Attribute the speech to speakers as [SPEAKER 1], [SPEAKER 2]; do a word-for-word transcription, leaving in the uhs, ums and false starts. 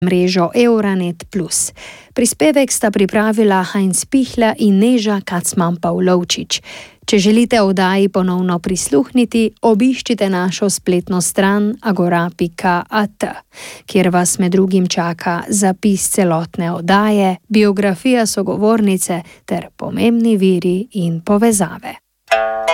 [SPEAKER 1] mrežo Euranet plus. Prispevek sta pripravila Heinz Pihla in Neža Kacman-Pavlovčič. Če želite oddaji ponovno prisluhniti, obiščite našo spletno stran agora pika at, kjer vas med drugim čaka zapis celotne oddaje, biografija sogovornice ter pomembni viri in povezave.